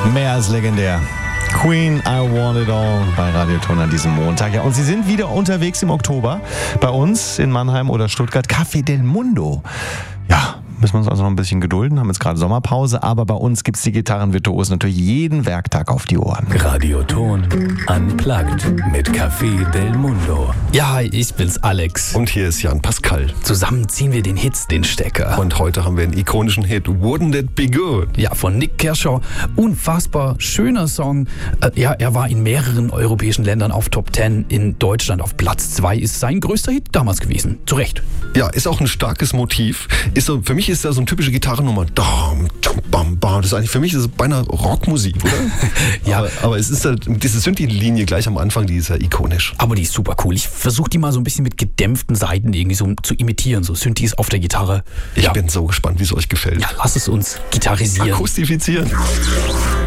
Mehr als legendär. Queen, I Want It All bei Radio Ton an diesem Montag. Ja, und Sie sind wieder unterwegs im Oktober bei uns in Mannheim oder Stuttgart. Café del Mundo. Ja, müssen wir uns also noch ein bisschen gedulden, haben jetzt gerade Sommerpause, aber bei uns gibt es die Gitarrenvirtuosen natürlich jeden Werktag auf die Ohren. Radio Ton Unplugged mit Café del Mundo. Ja, ich bin's, Alex. Und hier ist Jan Pascal. Zusammen ziehen wir den Hits, den Stecker. Und heute haben wir einen ikonischen Hit, Wouldn't It Be Good? Ja, von Nick Kershaw. Unfassbar schöner Song. Er war in mehreren europäischen Ländern auf Top 10. In Deutschland auf Platz 2 ist sein größter Hit damals gewesen. Zu Recht. Ja, ist auch ein starkes Motiv. Für mich ist da so eine typische Gitarrennummer. Das ist eigentlich, für mich ist es beinahe Rockmusik, oder? Ja. Aber es ist halt, diese Synthi-Linie gleich am Anfang, die ist ja ikonisch. Aber die ist super cool. Ich versuche die mal so ein bisschen mit gedämpften Saiten irgendwie so zu imitieren. So Synthis auf der Gitarre. Ich bin so gespannt, wie es euch gefällt. Ja, lass es uns gitarrisieren. Akustifizieren.